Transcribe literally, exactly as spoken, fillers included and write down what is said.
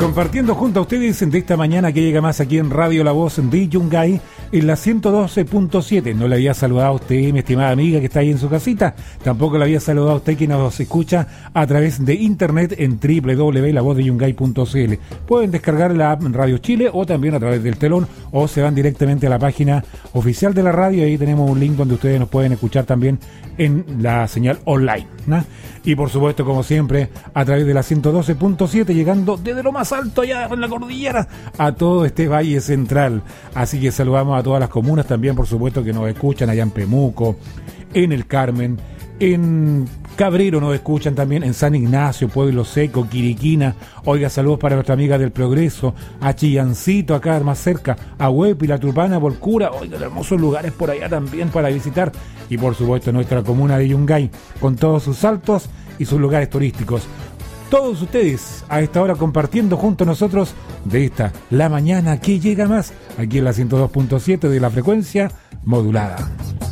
Compartiendo junto a ustedes de esta mañana que llega más aquí en Radio La Voz de Yungay en la ciento doce punto siete. No le había saludado a usted, mi estimada amiga que está ahí en su casita. Tampoco le había saludado a usted que nos escucha a través de internet en doble u doble u doble u punto la voz de yungay punto c l. Pueden descargar la app en Radio Chile o también a través del telón, o se van directamente a la página oficial de la radio. Ahí tenemos un link donde ustedes nos pueden escuchar también en la señal online, ¿no? Y por supuesto, como siempre, a través de la ciento doce punto siete, llegando desde lo más alto allá en la cordillera a todo este valle central. Así que saludamos a todas las comunas también, por supuesto, que nos escuchan allá en Pemuco, en El Carmen, en Cabrero nos escuchan también, en San Ignacio, Pueblo Seco, Quiriquina. Oiga, saludos para nuestra amiga del Progreso, a Chillancito, acá más cerca, a Huepi, La Trupana, Volcura. Oiga, hermosos lugares por allá también para visitar. Y por supuesto nuestra comuna de Yungay, con todos sus altos y sus lugares turísticos. Todos ustedes a esta hora compartiendo junto a nosotros de esta, la mañana que llega más, aquí en la ciento dos punto siete de la frecuencia modulada.